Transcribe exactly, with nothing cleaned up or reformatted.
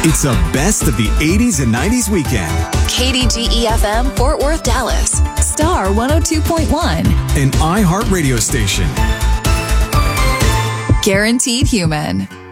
It's a best of the eighties and nineties weekend. K D G E F M, Fort Worth, Dallas. Star one oh two point one. An iHeart radio station. Guaranteed Human.